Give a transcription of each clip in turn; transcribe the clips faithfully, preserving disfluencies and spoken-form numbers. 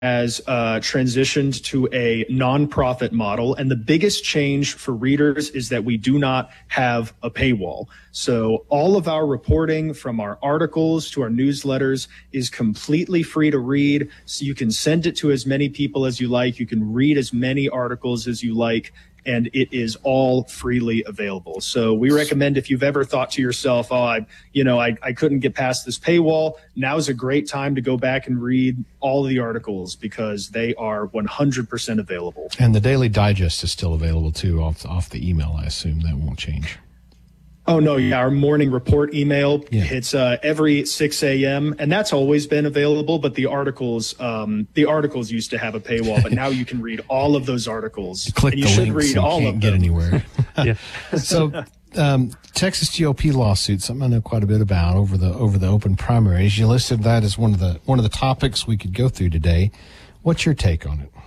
has uh, transitioned to a nonprofit model. And the biggest change for readers is that we do not have a paywall. So all of our reporting, from our articles to our newsletters, is completely free to read. So you can send it to as many people as you like. You can read as many articles as you like. And it is all freely available. So we recommend, if you've ever thought to yourself, oh, I, you know, I, I couldn't get past this paywall, now's a great time to go back and read all of the articles, because they are one hundred percent available. And the Daily Digest is still available too, off, off the email. I assume that won't change. Oh, no, yeah, our morning report email yeah. hits uh, every six a.m. and that's always been available. But the articles, um, the articles used to have a paywall, but now you can read all of those articles. You click and you the should links, read so you all can't of get them. anywhere. yeah. So, um, Texas G O P lawsuit, something I know quite a bit about over the over the open primaries. You listed that as one of the one of the topics we could go through today. What's your take on it?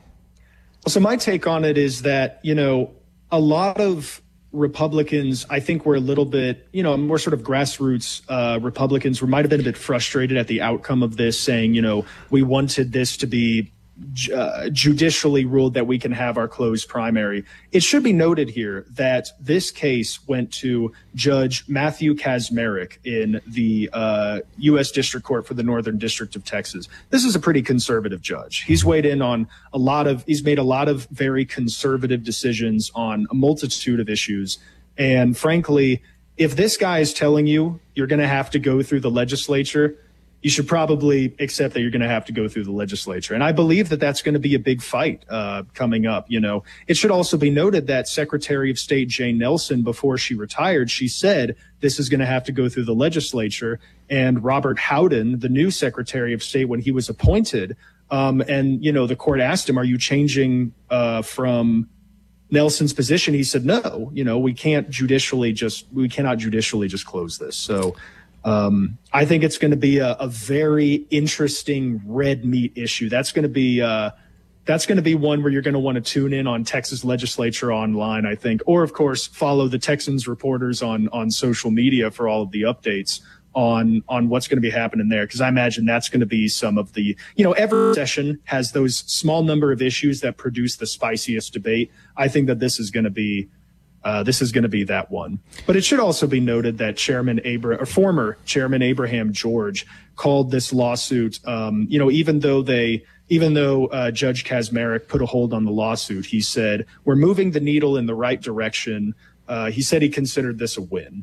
So my take on it is that, you know, a lot of Republicans, I think, were a little bit, you know, more sort of grassroots uh, Republicans who might have been a bit frustrated at the outcome of this, saying, you know, we wanted this to be uh, judicially ruled that we can have our closed primary. It should be noted here that this case went to Judge Matthew Kaczmarek in the uh, U S District Court for the Northern District of Texas. This is a pretty conservative judge. He's weighed in on a lot of, he's made a lot of very conservative decisions on a multitude of issues. And frankly, if this guy is telling you you're going to have to go through the legislature, you should probably accept that you're going to have to go through the legislature. And I believe that that's going to be a big fight uh, coming up. You know, it should also be noted that Secretary of State Jane Nelson, before she retired, she said this is going to have to go through the legislature. And Robert Howden, the new Secretary of State, when he was appointed, um, and, you know, the court asked him, are you changing uh, from Nelson's position? He said, no, you know, we can't judicially just, we cannot judicially just close this. So Um, I think it's going to be a, a very interesting red meat issue. That's going to be uh, that's going to be one where you're going to want to tune in on Texas Legislature Online, I think, or of course follow the Texans reporters on on social media for all of the updates on on what's going to be happening there. Because I imagine that's going to be some of the, you know, every session has those small number of issues that produce the spiciest debate. I think that this is going to be. Uh, this is going to be that one. But it should also be noted that Chairman Abra- or former Chairman Abraham George called this lawsuit, um, you know, even though they, even though uh, Judge Kaczmarek put a hold on the lawsuit, he said, we're moving the needle in the right direction. Uh, he said he considered this a win.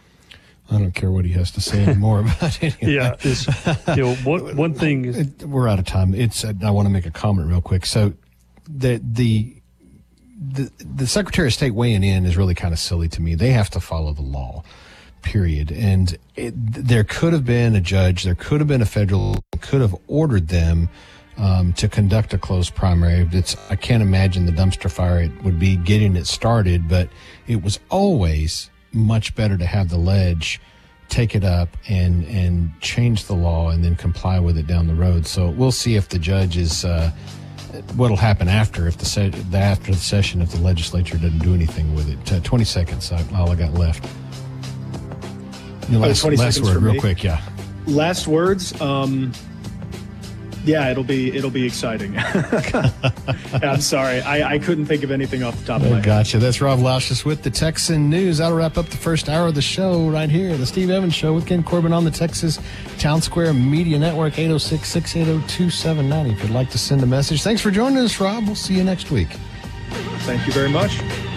I don't care what he has to say anymore about it. Yeah. It's, you know, one, one thing. It, we're out of time. It's, uh, I want to make a comment real quick. So the, the, The, the Secretary of State weighing in is really kind of silly to me. They have to follow the law, period. And it, there could have been a judge, there could have been a federal, could have ordered them um, to conduct a closed primary. It's, I can't imagine the dumpster fire it would be getting it started, but it was always much better to have the ledge take it up and, and change the law and then comply with it down the road. So we'll see if the judge is, uh, what'll happen after if the, se- the after the session if the legislature doesn't do anything with it. Uh, twenty seconds, uh, all I got left. Your last, oh, last word, real me. quick, yeah. Last words. Um, yeah, it'll be it'll be exciting. I'm sorry, I, I couldn't think of anything off the top of my head. Gotcha. That's Rob Lausches with the Texan News. That'll wrap up the first hour of the show right here, the Steve Evans Show with Ken Corbin on the Texas Town Square Media Network, eight oh six, six eight oh, two seven nine oh. If you'd like to send a message. Thanks for joining us, Rob. We'll see you next week. Thank you very much.